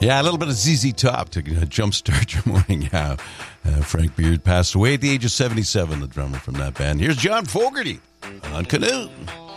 Yeah, a little bit of ZZ Top to jumpstart your morning. Yeah, Frank Beard passed away at the age of 77, the drummer from that band. Here's John Fogerty on Canoe.